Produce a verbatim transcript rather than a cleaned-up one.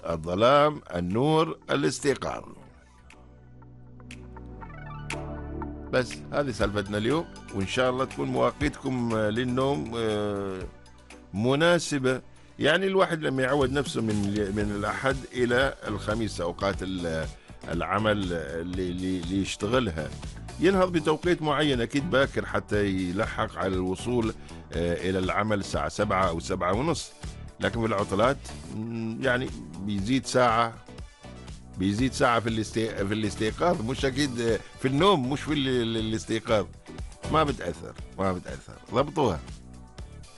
الظلام، النور، الاستيقاظ. بس هذه سالفتنا اليوم، وإن شاء الله تكون مواقيتكم للنوم آه، مناسبة. يعني الواحد لما يعود نفسه من من الأحد إلى الخميس، أوقات ال- العمل اللي, اللي اللي يشتغلها، ينهض بتوقيت معين أكيد باكر حتى يلحق على الوصول آه، إلى العمل الساعة سبعة أو سبعة ونص. لكن في العطلات مم، يعني بيزيد ساعة، بيزيد ساعة في الاستي... في الاستيقاظ، مش أكيد آه، في النوم، مش في ال- ال- الاستيقاظ. ما بتأثر، ما بتأثر، ضبطوها.